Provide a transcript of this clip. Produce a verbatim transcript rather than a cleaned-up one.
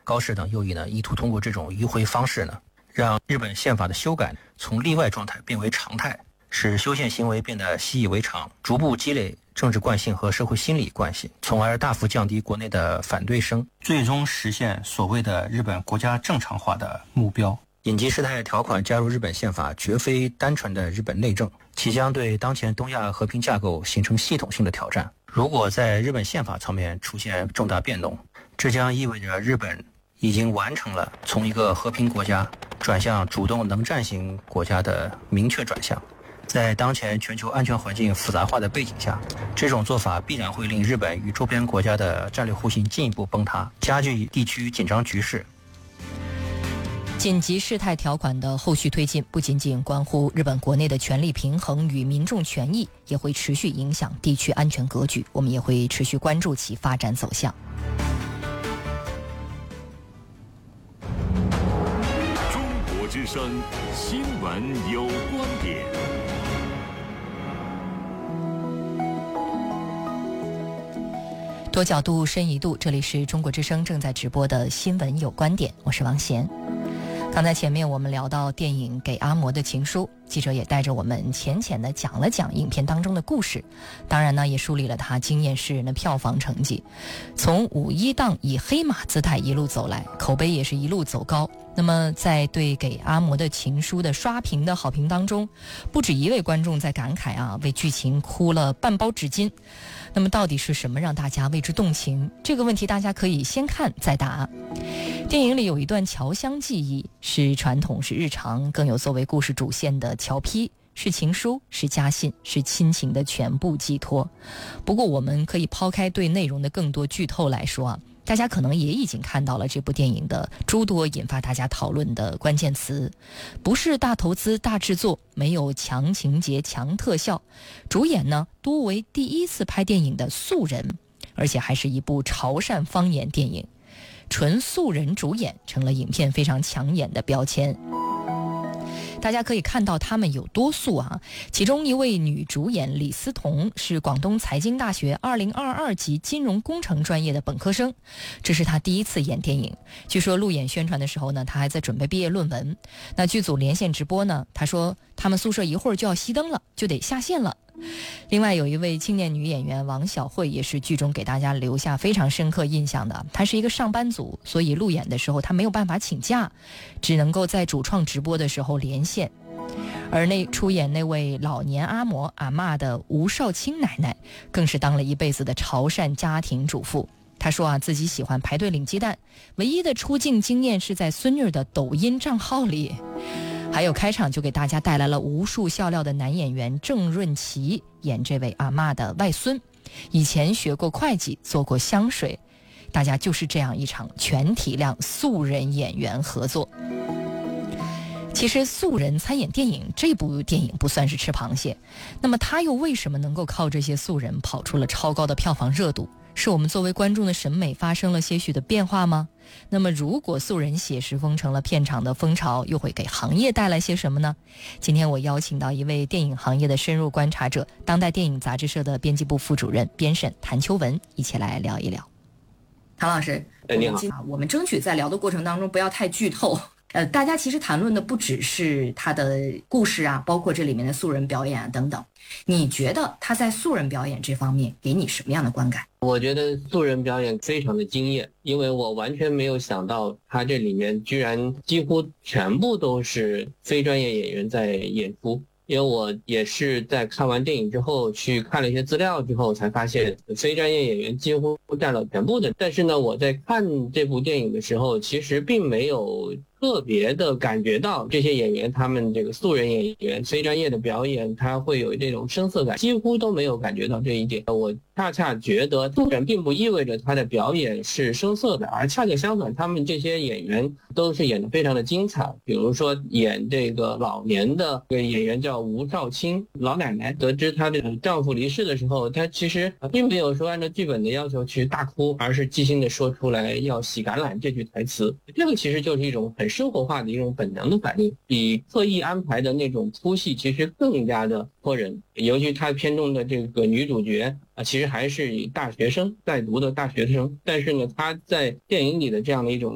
高市等右翼呢，意图通过这种迂回方式呢，让日本宪法的修改从例外状态变为常态，使修宪行为变得习以为常，逐步积累政治惯性和社会心理惯性，从而大幅降低国内的反对声，最终实现所谓的日本国家正常化的目标。紧急事态条款加入日本宪法绝非单纯的日本内政，其将对当前东亚和平架构形成系统性的挑战。如果在日本宪法层面出现重大变动，这将意味着日本已经完成了从一个和平国家转向主动能战型国家的明确转向。在当前全球安全环境复杂化的背景下，这种做法必然会令日本与周边国家的战略互信进一步崩塌，加剧地区紧张局势。 紧急事态条款的后续推进不仅仅关乎日本国内的权力平衡与民众权益，也会持续影响地区安全格局，我们也会持续关注其发展走向。 中国之声新闻有观点。 多角度深一度，这里是中国之声正在直播的新闻有观点，我是王贤。刚才前面我们聊到电影《给阿嬷的情书》，记者也带着我们浅浅地讲了讲影片当中的故事，当然呢也梳理了它惊艳世人的票房成绩。从五一档以黑马姿态一路走来，口碑也是一路走高。那么在对《给阿嬷的情书》的刷屏的好评当中，不止一位观众在感慨啊，为剧情哭了半包纸巾。那么到底是什么让大家为之动情？这个问题大家可以先看再答。电影里有一段侨乡记忆，是传统是日常，更有作为故事主线的侨批，是情书，是家信，是亲情的全部寄托。不过我们可以抛开对内容的更多剧透来说啊，大家可能也已经看到了这部电影的诸多引发大家讨论的关键词，不是大投资大制作，没有强情节强特效，主演呢多为第一次拍电影的素人，而且还是一部潮汕方言电影，纯素人主演成了影片非常抢眼的标签。大家可以看到他们有多素啊！其中一位女主演李思彤是广东财经大学二零二二级金融工程专业的本科生，这是她第一次演电影。据说路演宣传的时候呢，她还在准备毕业论文。那剧组连线直播呢，她说他们宿舍一会儿就要熄灯了，就得下线了。另外有一位青年女演员王小慧，也是剧中给大家留下非常深刻印象的。她是一个上班族，所以路演的时候她没有办法请假，只能够在主创直播的时候连线。而那出演那位老年阿嬷阿嬷的吴少卿奶奶，更是当了一辈子的潮汕家庭主妇。她说啊，自己喜欢排队领鸡蛋，唯一的出镜经验是在孙女的抖音账号里。还有开场就给大家带来了无数笑料的男演员郑润琪，演这位阿嬷的外孙，以前学过会计，做过香水，大家就是这样一场全体量素人演员合作。其实素人参演电影，这部电影不算是吃螃蟹，那么他又为什么能够靠这些素人跑出了超高的票房热度？是我们作为观众的审美发生了些许的变化吗？那么如果素人写实风成了片场的风潮，又会给行业带来些什么呢？今天我邀请到一位电影行业的深入观察者，当代电影杂志社的编辑部副主任编审谭秋文，一起来聊一聊。谭老师， 你好， 我们争取在聊的过程当中不要太剧透。呃，大家其实谈论的不只是他的故事啊，包括这里面的素人表演啊等等。你觉得他在素人表演这方面给你什么样的观感？ 我觉得素人表演非常的惊艳，因为我完全没有想到他这里面居然几乎全部都是非专业演员在演出。因为我也是在看完电影之后去看了一些资料之后才发现非专业演员几乎占了全部的，但是呢我在看这部电影的时候其实并没有特别的感觉到这些演员他们这个素人演员非专业的表演他会有这种生涩感，几乎都没有感觉到这一点。我恰恰觉得素人并不意味着他的表演是生涩的，而恰恰相反，他们这些演员都是演得非常的精彩。比如说演这个老年的这个演员叫吴少卿老奶奶，得知她的丈夫离世的时候，她其实并没有说按照剧本的要求去大哭，而是即兴的说出来要洗橄榄这句台词。这个其实就是一种很生活化的一种本能的反应，比刻意安排的那种哭戏其实更加的戳人。尤其他片中的这个女主角啊，其实还是以大学生在读的大学生，但是呢，她在电影里的这样的一种